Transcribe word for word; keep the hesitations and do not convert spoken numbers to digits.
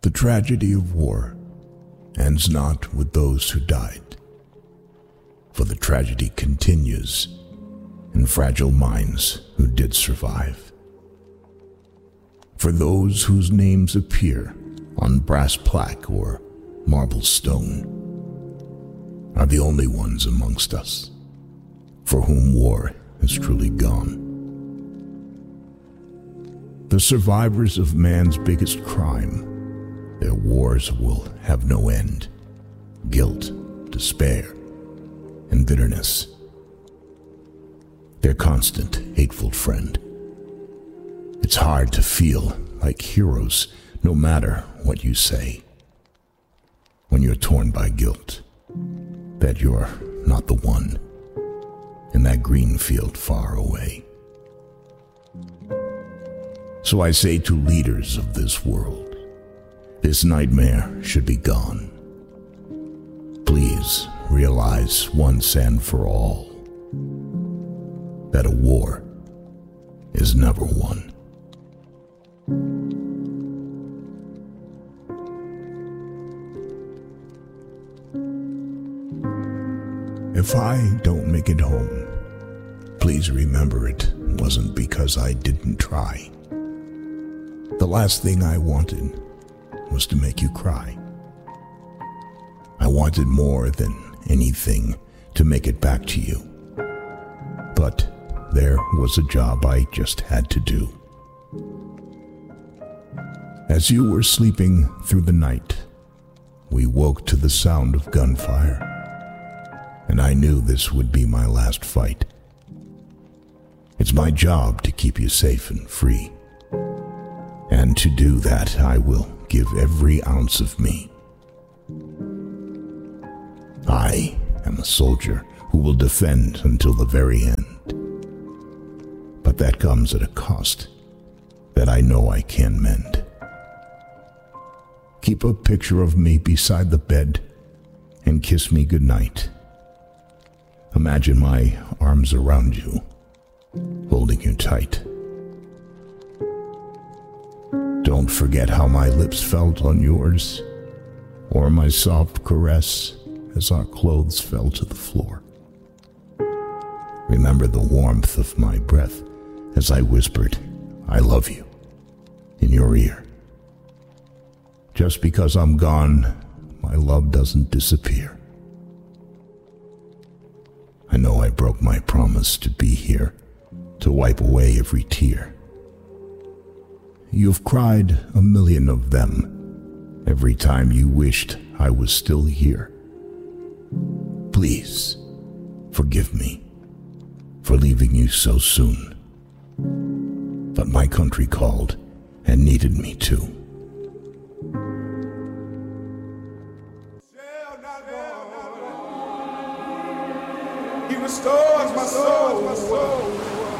The tragedy of war ends not with those who died, for the tragedy continues in fragile minds who did survive. For those whose names appear on brass plaque or marble stone are the only ones amongst us for whom war is truly gone. The survivors of man's biggest crime, their wars will have no end. Guilt, despair, and bitterness. Their constant, hateful friend. It's hard to feel like heroes no matter what you say. When you're torn by guilt, that you're not the one in that green field far away. So I say to leaders of this world, this nightmare should be gone. Please realize once and for all that a war is never won. If I don't make it home, please remember it wasn't because I didn't try. The last thing I wanted was to make you cry. I wanted more than anything to make it back to you. But there was a job I just had to do. As you were sleeping through the night, we woke to the sound of gunfire. And I knew this would be my last fight. It's my job to keep you safe and free. And to do that, I will give every ounce of me. I am a soldier who will defend until the very end. But that comes at a cost that I know I can mend. Keep a picture of me beside the bed and kiss me goodnight. Imagine my arms around you, holding you tight. Don't forget how my lips felt on yours, or my soft caress as our clothes fell to the floor. Remember the warmth of my breath as I whispered, "I love you," in your ear. Just because I'm gone, my love doesn't disappear. I know I broke my promise to be here, to wipe away every tear. You've cried a million of them every time you wished I was still here. Please, forgive me for leaving you so soon. But my country called and needed me too. He restores my soul, my soul.